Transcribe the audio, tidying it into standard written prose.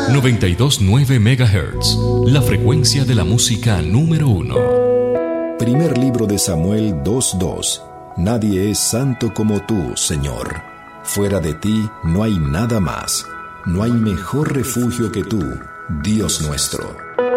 92.9 MHz, la frecuencia de la música número 1. Primer libro de Samuel 2:2. Nadie es santo como tú, Señor. Fuera de ti no hay nada más. No hay mejor refugio que tú, Dios nuestro.